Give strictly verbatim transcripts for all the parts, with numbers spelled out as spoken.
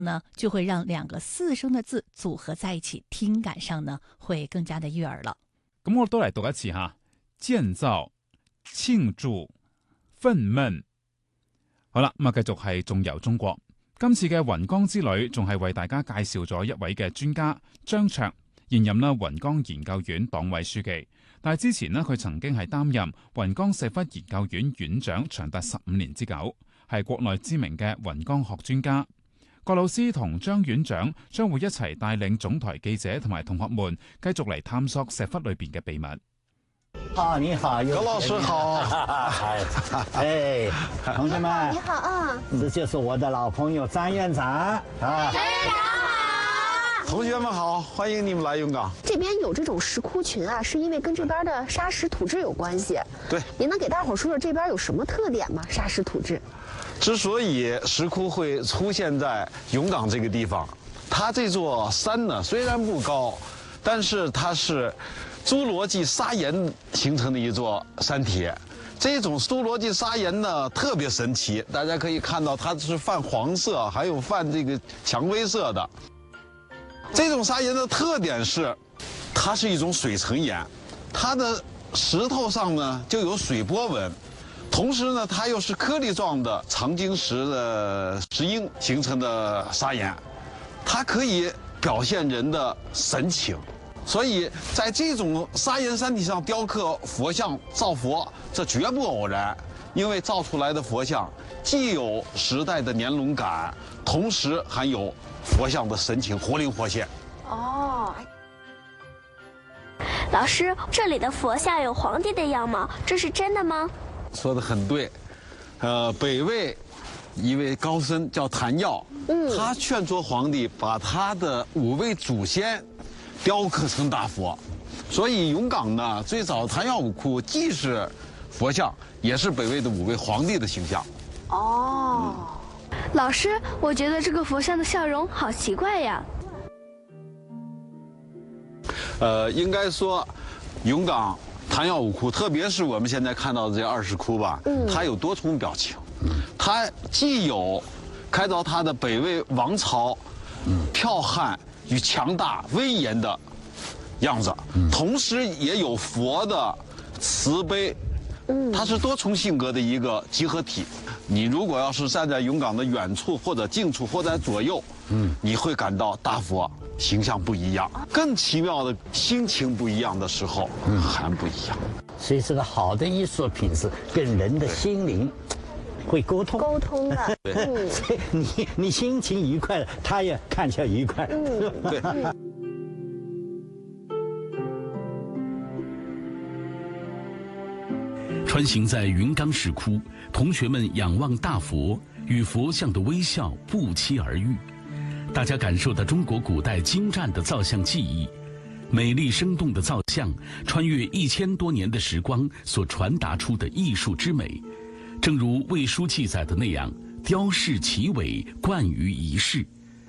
呢，就会让两个四聲的字組合在一起，聽感上呢會更加的悅耳了。 咁我都嚟讀一次吓，建造、慶祝、憤懣。好啦，咁啊繼續係仲遊中國。今次嘅雲岡之旅仲係為大家介紹咗一位嘅專家張卓，現任啦雲岡研究院黨委書記。但係之前呢，佢曾經係擔任雲岡石窟研究院院長長達十五年之久，係國內知名嘅雲岡學專家。郭老師同張院長將會一齊帶領總台記者同埋同學們繼續嚟探索石窟裏邊嘅秘密。 好，你好， 葛老師好。 哎，同學們， 你好啊， 這就是我的老朋友張院長啊。 院長好， 同學們好，歡迎你們來雲岡。 這邊有這種石窟群啊，是因為跟這邊的砂石土質有關係。 對， 您能給大伙說說這邊有什麼特點嗎？砂石土質。 之所以石窟會出現在雲岡這個地方，它這座山呢雖然不高，但是它是侏羅紀砂岩形成的一座山體。這種侏羅紀砂岩呢特別神奇，大家可以看到它是泛黃色，還有泛這個薔薇色的。這種砂岩的特點是，它是一種水層岩，它的石頭上呢就有水波紋。同時呢，它又是顆粒狀的長晶石的石英形成的砂岩，它可以表現人的神情，所以在這種砂岩山體上雕刻佛像造佛，這絕不偶然，因為造出來的佛像既有時代的年輪感，同時還有佛像的神情活靈活現。 哦， 老師，這裡的佛像有皇帝的樣貌，這是真的嗎？ 說得很對，呃，北魏一位高僧叫譚耀，嗯，他勸說皇帝把他的五位祖先雕刻成大佛，所以雲岡呢最早譚耀五窟既是佛像，也是北魏的五位皇帝的形象。 哦，嗯、老師，我覺得這個佛像的笑容好奇怪呀。 呃，應該說，雲岡譚耀五窟，特別是我們現在看到的這二十窟吧，嗯，它有多重表情，它既有開鑿它的北魏王朝，嗯，剽悍與強大威嚴的樣子，同時也有佛的慈悲，嗯，它是多重性格的一個集合體。你如果要是站在雲岡的遠處或者近處或者左右，嗯，你會感到大佛形象不一樣，更奇妙的心情不一樣的時候，嗯，還不一樣。 所以這個好的藝術品是跟人的心靈會溝通， 溝通的。 對， 嗯， 所以你你心情愉快了，他也看起來愉快。 嗯， 對。 穿行在雲岡石窟，同學們仰望大佛，與佛像的微笑不期而遇。大家感受到中國古代精湛的造像技藝，美麗生動的造像穿越一千多年的時光所傳達出的藝術之美，正如魏書記載的那樣，雕飾奇偉，貫於一世。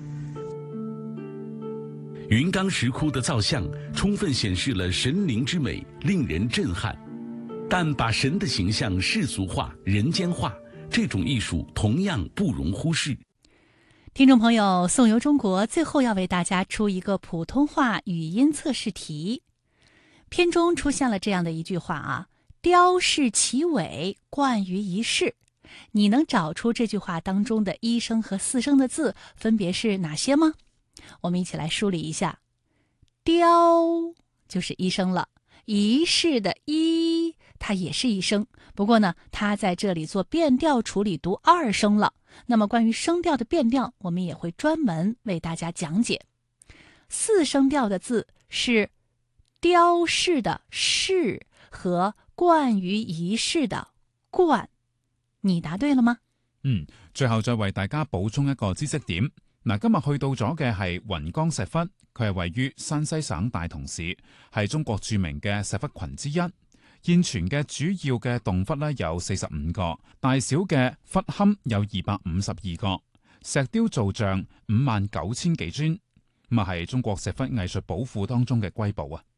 雲岡石窟的造像充分顯示了神靈之美，令人震撼。但把神的形象世俗化、人間化，這種藝術同樣不容忽視。 聽眾朋友，宋遊中國最後要為大家出一個普通話語音測試題。片中出現了這樣的一句話啊，雕飾奇偉，貫於一世。你能找出這句話當中的一聲和四聲的字分別是哪些嗎？我們一起來梳理一下。雕就是一聲了，一世的一它也是一聲，不過呢，它在這裡做變調處理讀二聲了。那麼關於聲調的變調，我們也會專門為大家講解。四聲調的字是雕飾的飾和貫於一世的貫，你答對了嗎？ 嗯，最後再為大家補充一個知識點。嗱，今日去到咗嘅係雲岡石窟，佢係位於山西省大同市，係中國著名嘅石窟群之一。現存嘅主要嘅洞窟呢有四十五個，大小嘅窟龕有二百五十二個，石雕造像五萬九千幾尊，咁啊係中國石窟藝術寶庫當中嘅瑰寶啊！